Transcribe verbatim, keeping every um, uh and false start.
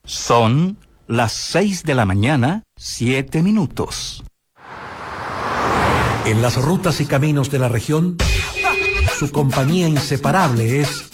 Son las seis de la mañana, siete minutos. En las rutas y caminos de la región, su compañía inseparable es